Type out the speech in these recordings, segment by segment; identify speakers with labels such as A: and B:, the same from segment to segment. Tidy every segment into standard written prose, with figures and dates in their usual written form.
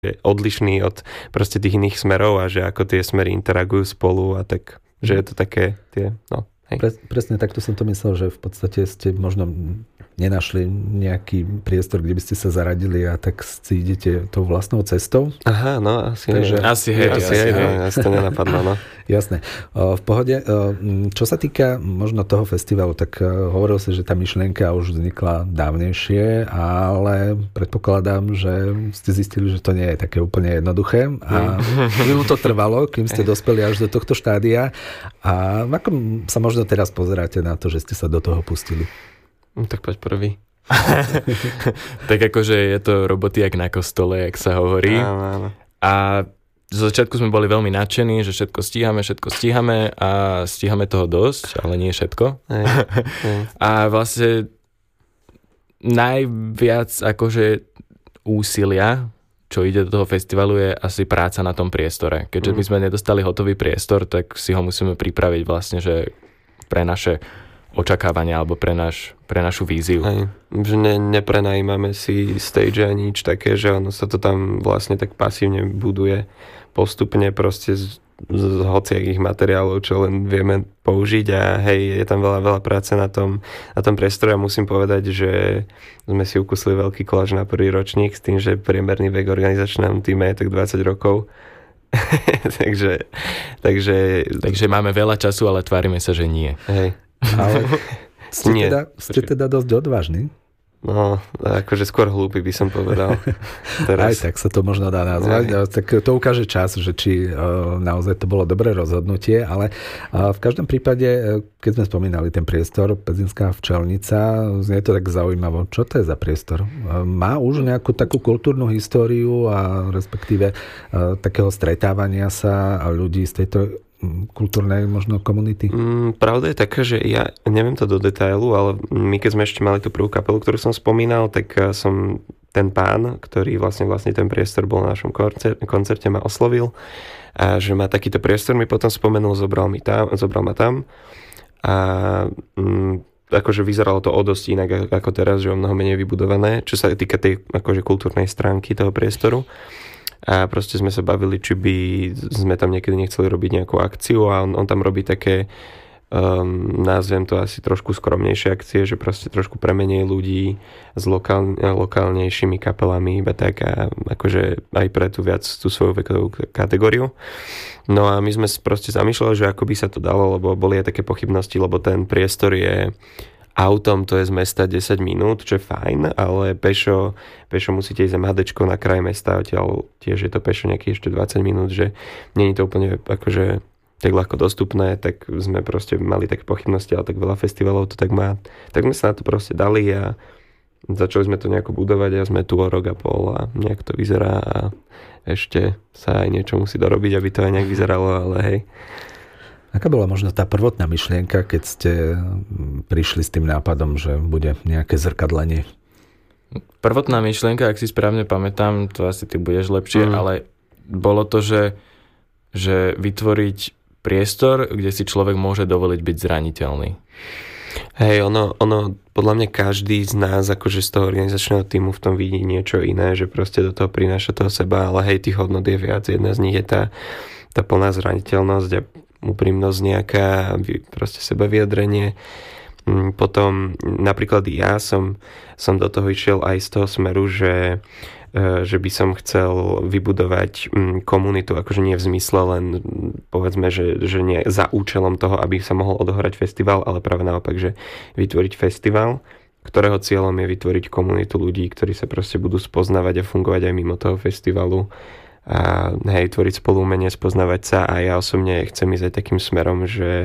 A: odlišný od proste tých iných smerov a že ako tie smery interagujú spolu a tak, že je to také tie, no.
B: Presne takto som to myslel, že v podstate ste možno nenašli nejaký priestor, kde by ste sa zaradili a tak si idete tou vlastnou cestou.
A: Aha, no asi
C: asi
A: to nenapadlo, no.
B: Jasné. V pohode. Čo sa týka možno toho festivalu, tak hovoril si, že tá myšlienka už vznikla dávnejšie, ale predpokladám, že ste zistili, že to nie je také úplne jednoduché a chvíľu to trvalo, kým ste dospeli až do tohto štádia. A ako sa možno teraz pozeráte na to, že ste sa do toho pustili?
A: Tak poď prvý.
C: Tak akože je to roboty jak na kostole, jak sa hovorí.
A: Áno.
C: A zo začiatku sme boli veľmi nadšení, že všetko stíhame a stíhame toho dosť, ale nie všetko. A vlastne najviac akože úsilia, čo ide do toho festivalu, je asi práca na tom priestore. Keďže my sme nedostali hotový priestor, tak si ho musíme pripraviť vlastne, že pre naše očakávania alebo pre našu víziu.
A: Hej. Že neprenajímame si stage a nič také, že ono sa to tam vlastne tak pasívne buduje postupne proste z hociakých materiálov, čo len vieme použiť a hej, je tam veľa práce na tom priestore a musím povedať, že sme si ukusili veľký koláč na prvý ročník s tým, že priemerný vek organizačného týme je tak 20 rokov. takže
C: máme veľa času, ale tvárime sa, že nie.
A: Hej.
B: Ale ste teda dosť odvážni.
A: No, akože skôr hlúpy by som povedal.
B: Teraz. Aj tak sa to možno dá nazvať. Tak to ukáže čas, že či naozaj to bolo dobré rozhodnutie, ale v každom prípade, keď sme spomínali ten priestor Pezinská včelnica, znie to tak zaujímavo. Čo to je za priestor? Má už nejakú takú kultúrnu históriu a respektíve takého stretávania sa ľudí z tejto kultúrnej možno komunity?
A: Pravda je taká, že ja neviem to do detailu, ale my keď sme ešte mali tú prvú kapelu, ktorú som spomínal, tak som ten pán, ktorý vlastne ten priestor bol na našom koncerte, ma oslovil a že má takýto priestor, mi potom spomenul, zobral ma tam a akože vyzeralo to o dosť inak ako teraz, že o mnoho menej vybudované, čo sa týka tej akože kultúrnej stránky toho priestoru. A proste sme sa bavili, či by sme tam niekedy nechceli robiť nejakú akciu a on tam robí také, nazvem to asi trošku skromnejšie akcie, že proste trošku premenej ľudí s lokálnejšími kapelami, iba tak a akože aj pre tú svoju vekovú kategóriu. No a my sme proste zamýšľali, že ako by sa to dalo, lebo boli aj také pochybnosti, lebo ten priestor je autom, to je z mesta 10 minút, čo je fajn, ale pešo musíte ísť MHDčko na kraj mesta, odtiaľ tiež je to pešo nejakých ešte 20 minút, že nie je to úplne akože tak ľahko dostupné, tak sme proste mali také pochybnosti, ale tak veľa festivalov to tak má. Tak sme sa na to proste dali a začali sme to nejako budovať a sme tu o rok a pol a nejak to vyzerá a ešte sa aj niečo musí dorobiť, aby to aj nejak vyzeralo, ale hej.
B: Aká bola možno tá prvotná myšlienka, keď ste prišli s tým nápadom, že bude nejaké zrkadlenie?
C: Prvotná myšlienka, ak si správne pamätám, to asi ty budeš lepšie, ale bolo to, že vytvoriť priestor, kde si človek môže dovoliť byť zraniteľný.
A: Hej, ono, podľa mňa každý z nás, akože z toho organizačného týmu v tom vidí niečo iné, že proste do toho prináša toho seba, ale hej, tých hodnot je viac. Jedna z nich je tá plná zraniteľnosť a úprimnosť nejaká, proste sebavyjadrenie. Potom napríklad ja som do toho išiel aj z toho smeru, že by som chcel vybudovať komunitu, akože nie v zmysle len povedzme, že nie za účelom toho, aby sa mohol odohrať festival, ale práve naopak, že vytvoriť festival, ktorého cieľom je vytvoriť komunitu ľudí, ktorí sa proste budú spoznávať a fungovať aj mimo toho festivalu a hej, tvoriť spolu umenie, spoznávať sa a ja osobne chcem ísť aj takým smerom, že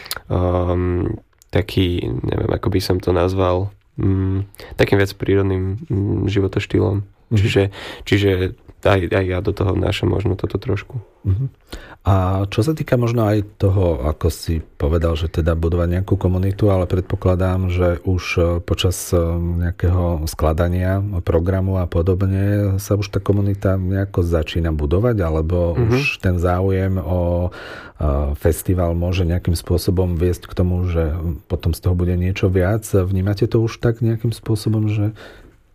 A: taký, neviem, ako by som to nazval, takým viac prírodným životoštýlom. Čiže aj ja do toho vnášam možno toto trošku.
B: A čo sa týka možno aj toho, ako si povedal, že teda budovať nejakú komunitu, ale predpokladám, že už počas nejakého skladania programu a podobne sa už tá komunita nejako začína budovať, alebo už ten záujem o festival môže nejakým spôsobom viesť k tomu, že potom z toho bude niečo viac. Vnímate to už tak nejakým spôsobom, že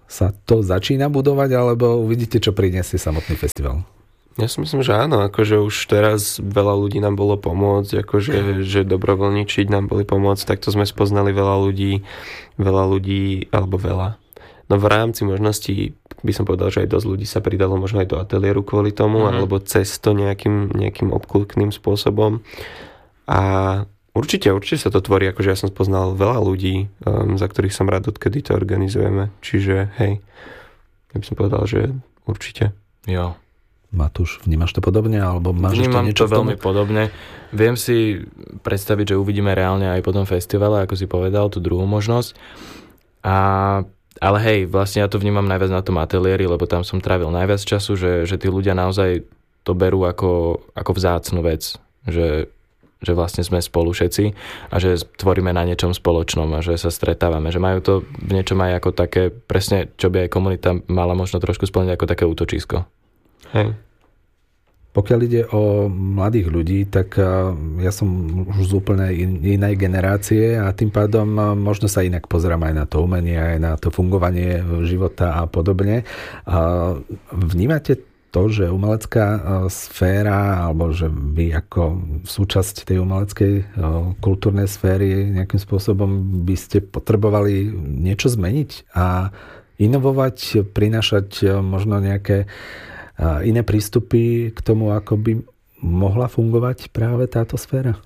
B: sa to začína budovať, alebo uvidíte, čo prinesie samotný festival?
A: Ja si myslím, že áno, akože už teraz veľa ľudí nám bolo pomôcť, akože že dobrovoľničiť nám boli pomôcť, takto sme spoznali veľa ľudí, alebo veľa. No v rámci možností by som povedal, že aj dosť ľudí sa pridalo možno aj do ateliéru kvôli tomu, alebo cez to nejakým obklukným spôsobom. A určite sa to tvorí, akože ja som spoznal veľa ľudí, za ktorých som rád, odkedy to organizujeme. Čiže hej, ja by som povedal, že určite.
C: Jo.
B: Matúš, vnímaš to podobne? Alebo máš
C: Vnímam
B: ešte niečo
C: to veľmi podobne. Viem si predstaviť, že uvidíme reálne aj po tom festivale, ako si povedal, tú druhú možnosť. Ale hej, vlastne ja to vnímam najviac na tom ateliéri, lebo tam som trávil najviac času, že tí ľudia naozaj to berú ako vzácnu vec. Že vlastne sme spolu všetci a že tvoríme na niečom spoločnom a že sa stretávame. Že majú to v niečom aj ako také, presne, čo by aj komunita mala možno trošku splniť ako také útočisko.
A: Hej.
B: Pokiaľ ide o mladých ľudí, tak ja som už z úplne inej generácie a tým pádom možno sa inak pozerám aj na to umenie, aj na to fungovanie života a podobne. Vnímate to, že umelecká sféra, alebo že vy ako súčasť tej umeleckej kultúrnej sféry nejakým spôsobom by ste potrebovali niečo zmeniť a inovovať, prinášať možno nejaké iné prístupy k tomu, ako by mohla fungovať práve táto sféra?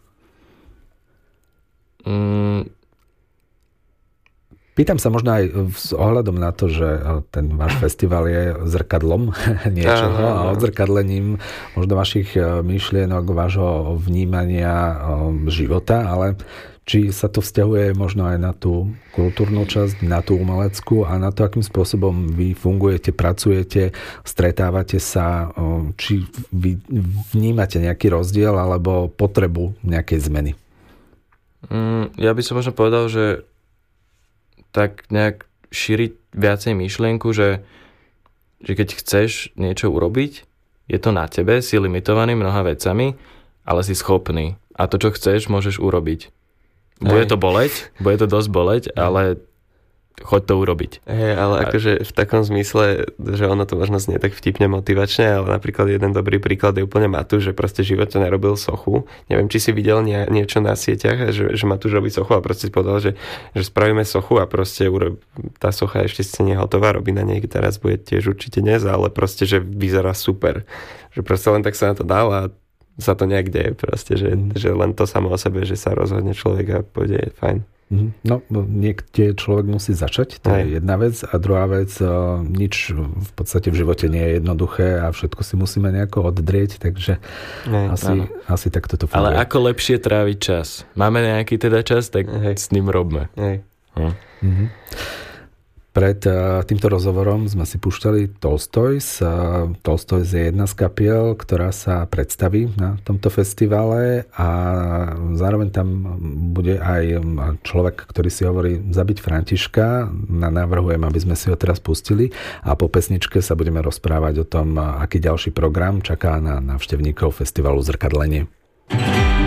B: Pýtam sa možno aj s ohľadom na to, že ten váš festival je zrkadlom niečoho a odzrkadlením možno vašich myšlienok, vášho vnímania života, ale či sa to vzťahuje možno aj na tú kultúrnu časť, na tú umeleckú a na to, akým spôsobom vy fungujete, pracujete, stretávate sa, či vy vnímate nejaký rozdiel alebo potrebu nejakej zmeny?
C: Ja by som možno povedal, že tak nejak šíriť viacej myšlienku, že keď chceš niečo urobiť, je to na tebe, si limitovaný mnoha vecami, ale si schopný. A to, čo chceš, môžeš urobiť. Bude to boleť, bude to dosť boleť, ale choď to urobiť.
A: Ale akože v takom zmysle, že ono to možno znie tak vtipne motivačne, ale napríklad jeden dobrý príklad je úplne Matúš, že proste v živote narobil sochu. Neviem, či si videl niečo na sieťach, že Matúš robí sochu a proste si povedal, že spravíme sochu a proste tá socha ešte si nie hotová, robí na nej teraz, bude tiež určite dnes, ale proste, že vyzerá super. Že proste len tak sa na to dal a sa to nejak deje proste, že len to samo o sebe, že sa rozhodne človek a pôjde, je fajn.
B: No, niekde človek musí začať, to je jedna vec. A druhá vec, nič v podstate v živote nie je jednoduché a všetko si musíme nejako oddrieť, takže asi takto to funguje.
C: Ale ako lepšie tráviť čas? Máme nejaký teda čas, tak s ním robme.
B: Pred týmto rozhovorom sme si púšťali Tolstoys. Tolstoys je jedna z kapiel, ktorá sa predstaví na tomto festivale a zároveň tam bude aj človek, ktorý si hovorí Zabiť Františka. Navrhujem, aby sme si ho teraz pustili a po pesničke sa budeme rozprávať o tom, aký ďalší program čaká na návštevníkov festivalu Zrkadlenie.